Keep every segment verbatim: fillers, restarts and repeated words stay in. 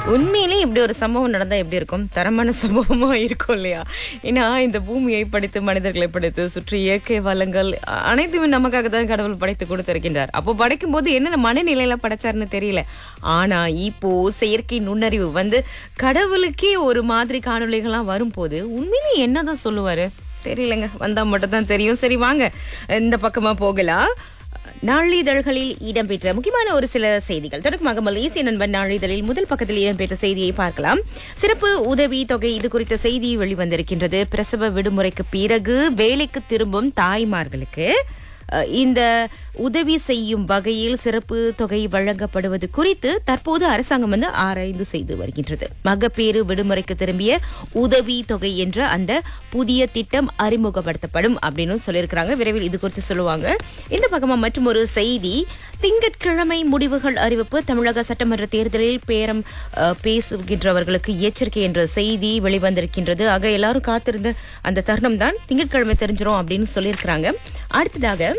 உண்மையிலே இப்படி ஒரு சம்பவம் நடந்தா எப்படி இருக்கும்? தரமான சம்பவமா இருக்கும் இல்லையா? ஏன்னா இந்த பூமியை படைத்து, மனிதர்களை படைத்து, சுற்றி இயற்கை வளங்கள் அ- அனைத்துமே நமக்காக தான் கடவுள் படைத்து கொடுத்திருக்கின்றார். அப்போ படைக்கும் போது என்னென்ன மனநிலையில படைச்சாருன்னு தெரியல. ஆனா இப்போ செயற்கை நுண்ணறிவு வந்து கடவுளுக்கே ஒரு மாதிரி காணொளிகள்லாம் வரும்போது உண்மையிலே என்னதான் சொல்லுவாரு தெரியலங்க. வந்தா மட்டும் தான் தெரியும். சரி, வாங்க இந்த பக்கமா போகலாம். நாளிதழ்களில் இடம்பெற்ற முக்கியமான ஒரு சில செய்திகள். தொடக்கமாக மலேசிய நண்பன் நாளிதழில் முதல் பக்கத்தில் இடம்பெற்ற செய்தியை பார்க்கலாம். சிறப்பு உதவி தொகை இது குறித்த செய்தி வெளிவந்திருக்கின்றது. பிரசவ விடுமுறைக்கு பிறகு வேலைக்கு திரும்பும் தாய்மார்களுக்கு அஹ், இந்த உதவி செய்யும் வகையில் சிறப்பு தொகை வழங்கப்படுவது குறித்து தற்போது அரசாங்கம் வந்து ஆராய்ந்து செய்து வருகின்றது. மகப்பேறு விடுமுறைக்கு திரும்பிய உதவி தொகை என்ற அந்த புதிய திட்டம் அறிமுகப்படுத்தப்படும் அப்படின்னு சொல்லியிருக்கிறாங்க. விரைவில் இது குறித்து சொல்லுவாங்க. இந்த பக்கமா மற்றும் ஒரு செய்தி. திங்கட்கிழமை முடிவுகள் அறிவிப்பு. தமிழக சட்டமன்ற தேர்தலில் பேரம் அஹ், பேசுகின்றவர்களுக்கு எச்சரிக்கை என்ற செய்தி வெளிவந்திருக்கின்றது. ஆக எல்லாரும் காத்திருந்த அந்த தருணம் தான் திங்கட்கிழமை தெரிஞ்சிரும் அப்படின்னு சொல்லியிருக்கிறாங்க. அடுத்ததாக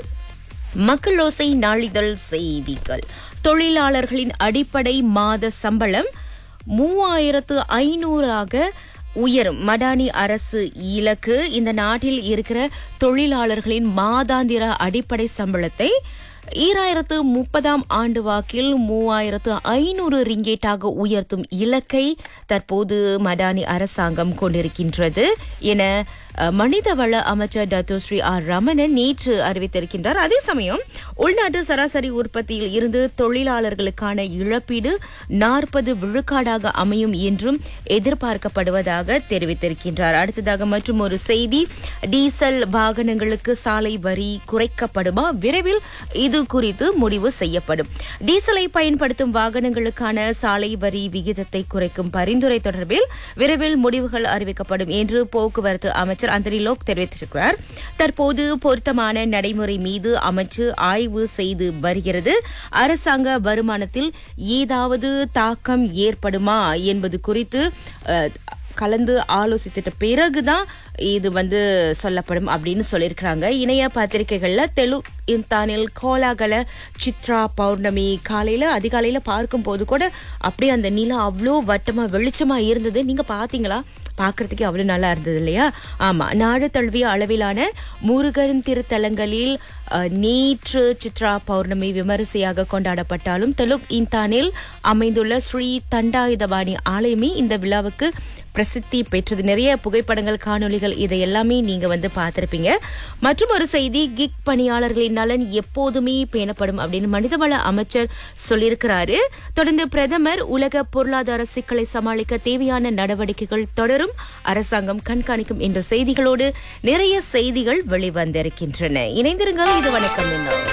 மக்களோசை நாளிதழ் செய்திகள். தொழிலாளர்களின் அடிப்படை மாத சம்பளம் மூவாயிரத்து ஐநூறாக உயரும் மடானி அரசு இலக்கு. இந்த நாட்டில் இருக்கிற தொழிலாளர்களின் மாதாந்திர அடிப்படை சம்பளத்தை ஈராயிரத்து முப்பதாம் ஆண்டு வாக்கில் மூவாயிரத்து ஐநூறு ரிங்கேட்டாக உயர்த்தும் இலக்கை தற்போது மடானி அரசாங்கம் கொண்டிருக்கின்றது என அஹ், மனிதவள அமைச்சர் டாக்டர் ஸ்ரீ ஆர் ரமணன் நேற்று அறிவித்திருக்கின்றார். அதே சமயம் உள்நாட்டு சராசரி உற்பத்தியில் இருந்து தொழிலாளர்களுக்கான இழப்பீடு நாற்பது விழுக்காடாக அமையும் என்றும் எதிர்பார்க்கப்படுவதாக தெரிவித்திருக்கின்றார். அடுத்ததாக மற்றும் ஒரு செய்தி. டீசல் வாகனங்களுக்கு சாலை வரி குறைக்கப்படுமா? விரைவில் இது குறித்து முடிவு செய்யப்படும். டீசலை பயன்படுத்தும் வாகனங்களுக்கான சாலை வரி விகிதத்தை குறைக்கும் பரிந்துரை தொடர்பில் விரைவில் முடிவுகள் அறிவிக்கப்படும் என்று போக்குவரத்து அமைச்சர் அந்தரி லோக் தெரிவித்திருக்கிறார். தற்போது பொருத்தமான நடைமுறை மீது அமைச்சு ஆய்வு செய்து வருகிறது. அரசாங்க வருமானத்தில் ஏதாவது தாக்கம் ஏற்படுமா என்பது குறித்து அஹ், கலந்து ஆலோசித்த பிறகுதான் இது வந்து சொல்லப்படும் அப்படின்னு சொல்லியிருக்கிறாங்க. இணைய பத்திரிகைகள்ல தெலு இந்தானில் கோலாகல சித்ரா பௌர்ணமி காலையில அதிகாலையில பார்க்கும் போது கூட அப்படியே அந்த நிலா அவ்வளோ வட்டமா வெளிச்சமா இருந்தது. நீங்க பாத்தீங்களா? பார்க்கறதுக்கே அவ்வளவு நல்லா இருந்தது இல்லையா? ஆமா, நாடு தழுவிய அளவிலான முருகன் திருத்தலங்களில் அஹ், நேற்று சித்ரா பௌர்ணமி விமரிசையாக கொண்டாடப்பட்டாலும் தெலுக் இந்தானில் அமைந்துள்ள ஸ்ரீ தண்டாயுதபாணி ஆலயமே இந்த விழாவுக்கு பிரசித்தி பெற்றது. நிறைய புகைப்படங்கள், காணொளிகள் இதை எல்லாமே நீங்க வந்து பார்த்திருப்பீங்க. மற்றும் ஒரு செய்தி. கிக் பணியாளர்களின் நலன் எப்போதுமே பேணப்படும் அப்படின்னு மனிதவள அமைச்சர் சொல்லியிருக்கிறாரு. தொடர்ந்து பிரதமர் உலக பொருளாதார சிக்கலை சமாளிக்க தேவையான நடவடிக்கைகள் தொடரும், அரசாங்கம் கண்காணிக்கும் என்ற செய்திகளோடு நிறைய செய்திகள் வெளிவந்திருக்கின்றன. இணைந்திருங்கள். இது வணக்கம்.